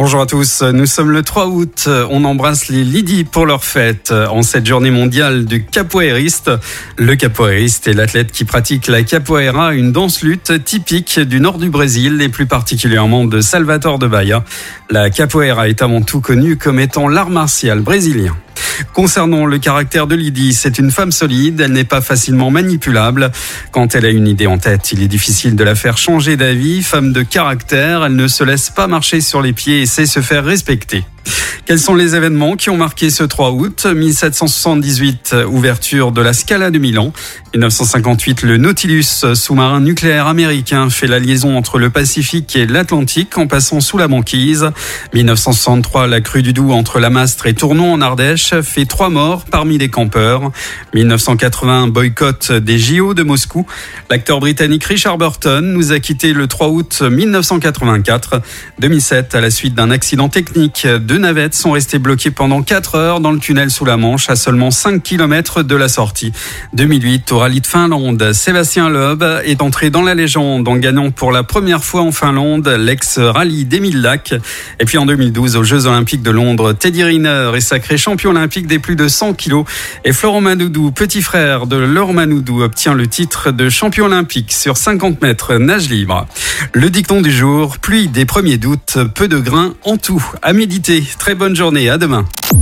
Bonjour à tous, nous sommes le 3 août, on embrasse les Lydie pour leur fête. En cette journée mondiale du capoeiriste, le capoeiriste est l'athlète qui pratique la capoeira, une danse-lutte typique du nord du Brésil et plus particulièrement de Salvador de Bahia. La capoeira est avant tout connue comme étant l'art martial brésilien. Concernant le caractère de Lydie, c'est une femme solide, elle n'est pas facilement manipulable. Quand elle a une idée en tête, il est difficile de la faire changer d'avis. Femme de caractère, elle ne se laisse pas marcher sur les pieds et sait se faire respecter. Quels sont les événements qui ont marqué ce 3 août ? 1778, ouverture de la Scala de Milan. 1958, le Nautilus, sous-marin nucléaire américain, fait la liaison entre le Pacifique et l'Atlantique en passant sous la banquise. 1963, la crue du Doubs entre Lamastre et Tournon en Ardèche fait 3 morts parmi les campeurs. 1980, boycott des JO de Moscou. L'acteur britannique Richard Burton nous a quitté le 3 août 1984. 2007, à la suite d'un accident technique, 2 navettes sont restées bloquées pendant 4 heures dans le tunnel sous la Manche à seulement 5 km de la sortie. 2008, au rallye de Finlande, Sébastien Loeb est entré dans la légende en gagnant pour la première fois en Finlande l'ex-rallye d'Émile Lac. Et puis en 2012, aux Jeux Olympiques de Londres, Teddy Riner est sacré champion olympique des plus de 100 kilos. Et Florent Manoudou, petit frère de Laure Manoudou, obtient le titre de champion olympique sur 50 mètres nage libre. Le dicton du jour, pluie des 1er août, peu de grains en tout. À méditer. Très bonne journée, à demain.